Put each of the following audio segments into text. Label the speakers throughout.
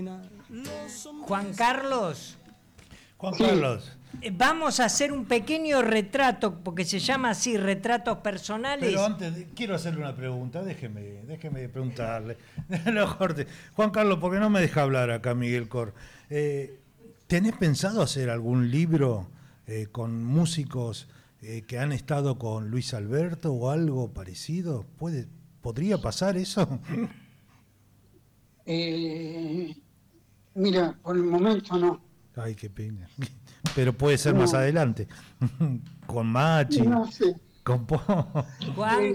Speaker 1: Juan Carlos.
Speaker 2: Juan Carlos.
Speaker 1: Vamos a hacer un pequeño retrato, porque se llama así, retratos personales.
Speaker 2: Pero antes, quiero hacerle una pregunta, déjeme preguntarle. No, corte. Juan Carlos, ¿por qué no me deja hablar acá Miguel Cor? ¿Tenés pensado hacer algún libro con músicos que han estado con Luis Alberto o algo parecido? ¿Podría pasar eso?
Speaker 3: Mira, por el momento no.
Speaker 2: Ay, qué pena. Pero puede ser más adelante. Con Machi.
Speaker 3: No sé.
Speaker 2: Con
Speaker 1: Juan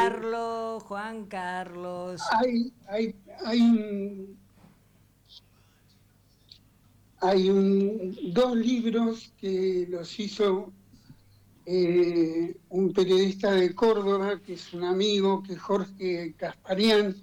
Speaker 1: Carlos.
Speaker 3: Hay dos libros que los hizo un periodista de Córdoba, que es un amigo, que es Jorge Casparian,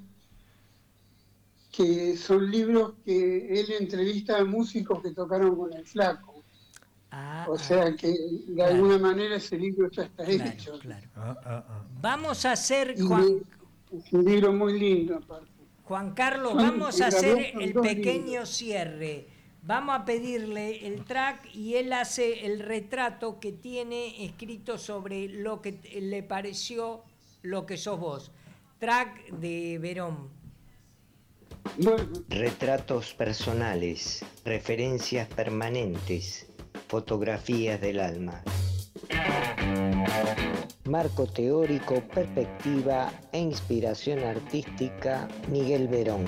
Speaker 3: que son libros que él entrevista a músicos que tocaron con el Flaco. O sea que de alguna manera ese libro ya está hecho.
Speaker 1: Claro. Vamos a hacer,
Speaker 3: es un libro muy lindo aparte.
Speaker 1: Juan Carlos, vamos a hacer el pequeño cierre. Vamos a pedirle el track y él hace el retrato que tiene escrito sobre lo que le pareció lo que sos vos. Track de Verón.
Speaker 3: Bueno.
Speaker 4: Retratos personales, referencias permanentes, fotografías del alma. Marco teórico, perspectiva e inspiración artística, Miguel Verón.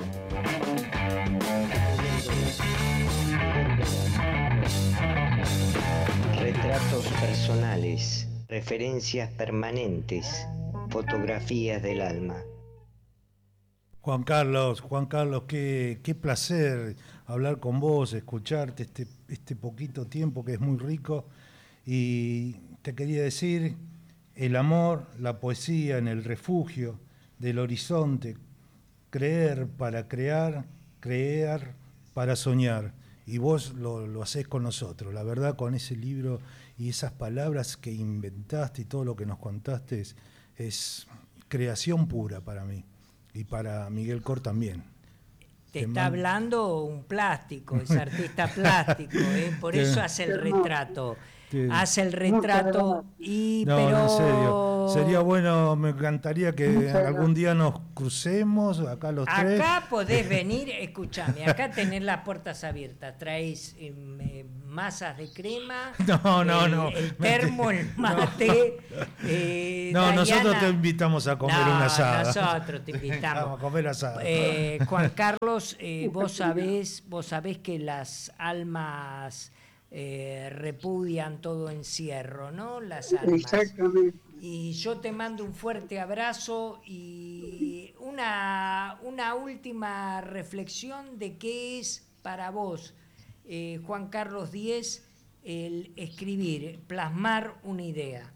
Speaker 4: Retratos personales, referencias permanentes, fotografías del alma.
Speaker 2: Juan Carlos, qué placer hablar con vos, escucharte este poquito tiempo que es muy rico. Y te quería decir, el amor, la poesía en el refugio del horizonte, creer para crear, crear para soñar. Y vos lo hacés con nosotros, la verdad, con ese libro y esas palabras que inventaste y todo lo que nos contaste es creación pura para mí. Y para Miguel Cor también.
Speaker 1: Te está hablando un plástico, es artista plástico, por eso hace el retrato. Hace el retrato pero...
Speaker 2: en serio, sería bueno, me encantaría que algún día nos crucemos acá los tres.
Speaker 1: Acá podés venir, escuchame, acá tenés las puertas abiertas, traéis masas de crema,
Speaker 2: no,
Speaker 1: el termo, el mate.
Speaker 2: Nosotros te invitamos a comer una asada.
Speaker 1: Nosotros te invitamos
Speaker 2: a comer asada.
Speaker 1: Juan Carlos, vos sabés que las almas repudian todo encierro, ¿no? Las almas.
Speaker 3: Exactamente.
Speaker 1: Y yo te mando un fuerte abrazo y una última reflexión de qué es para vos, Juan Carlos Díez, el escribir, plasmar una idea.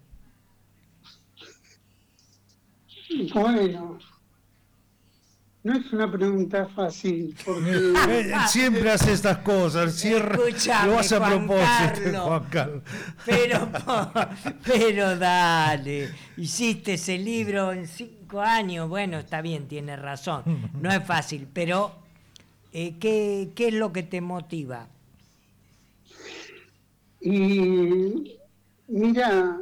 Speaker 3: Bueno, no es una pregunta fácil, porque...
Speaker 2: siempre hace estas cosas,
Speaker 1: Escuchame,
Speaker 2: lo hace a propósito,
Speaker 1: Carlos,
Speaker 2: Juan Carlos.
Speaker 1: Pero dale, hiciste ese libro en 5 años, bueno, está bien, tienes razón, no es fácil, pero ¿qué es lo que te motiva?
Speaker 3: Y mira,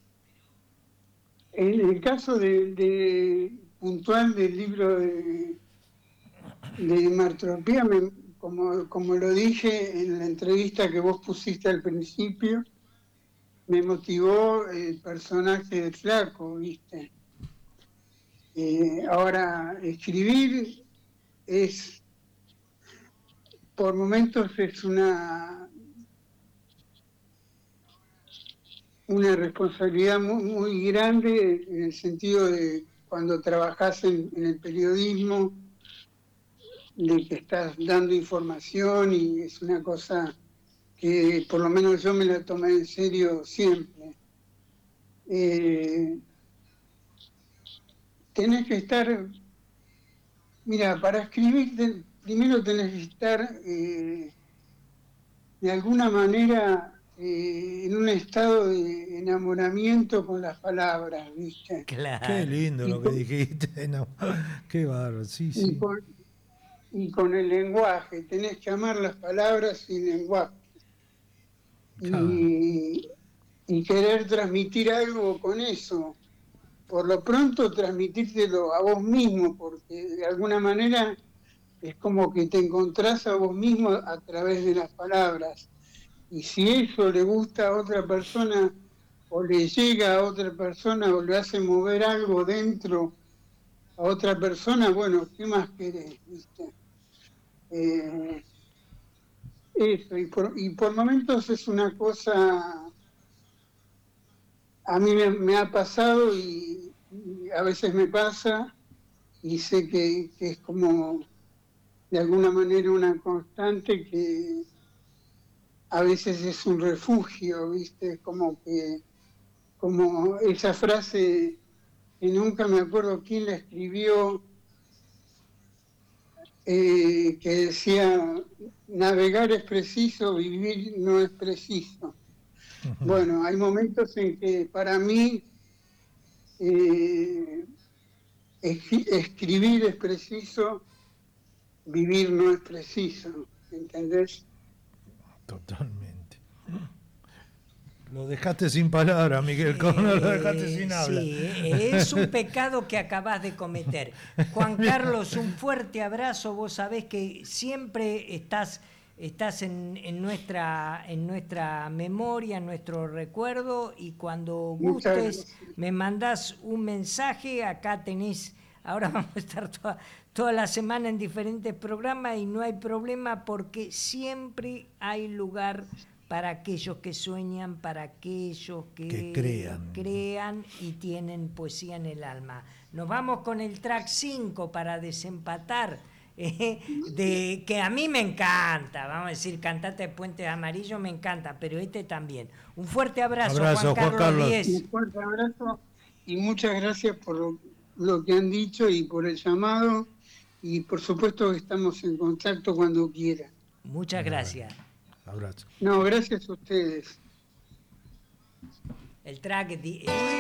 Speaker 3: en el caso de puntual del libro de Martropía, como lo dije en la entrevista que vos pusiste al principio, me motivó el personaje de Flaco, ¿viste? Ahora, escribir por momentos es una responsabilidad muy, muy grande, en el sentido de cuando trabajás en el periodismo, de que estás dando información, y es una cosa que por lo menos yo me la tomé en serio siempre. Tenés que estar, mira, para escribir primero tenés que estar de alguna manera en un estado de enamoramiento con las palabras, ¿viste?
Speaker 1: Claro.
Speaker 2: Qué lindo lo que dijiste, no, qué bárbaro, sí.
Speaker 3: y con el lenguaje. Tenés que amar las palabras y el lenguaje. Y querer transmitir algo con eso. Por lo pronto transmitírtelo a vos mismo, porque de alguna manera es como que te encontrás a vos mismo a través de las palabras. Y si eso le gusta a otra persona, o le llega a otra persona, o le hace mover algo dentro a otra persona, bueno, ¿qué más querés? ¿Viste? Eso, y por momentos es una cosa, a mí me ha pasado y a veces me pasa, y sé que es como de alguna manera una constante que a veces es un refugio, ¿viste? Como esa frase que nunca me acuerdo quién la escribió, que decía, navegar es preciso, vivir no es preciso. Bueno, hay momentos en que para mí escribir es preciso, vivir no es preciso, ¿entendés?
Speaker 2: Totalmente. Lo dejaste sin palabras, Miguel Cono, lo dejaste sin habla.
Speaker 1: Sí, es un pecado que acabás de cometer. Juan Carlos, un fuerte abrazo. Vos sabés que siempre estás en nuestra memoria, en nuestro recuerdo, y cuando gustes me mandás un mensaje. Acá tenés, ahora vamos a estar toda la semana en diferentes programas y no hay problema, porque siempre hay lugar para aquellos que sueñan, para aquellos que crean y tienen poesía en el alma. Nos vamos con el track 5 para desempatar, de que a mí me encanta, vamos a decir, Cantate de Puentes Amarillos me encanta, pero este también. Un fuerte abrazo, Juan Carlos Díez.
Speaker 3: Un fuerte abrazo y muchas gracias por lo que han dicho y por el llamado, y por supuesto que estamos en contacto cuando quieran.
Speaker 1: Muchas gracias.
Speaker 2: Abrazo.
Speaker 3: No, gracias a ustedes.
Speaker 1: El track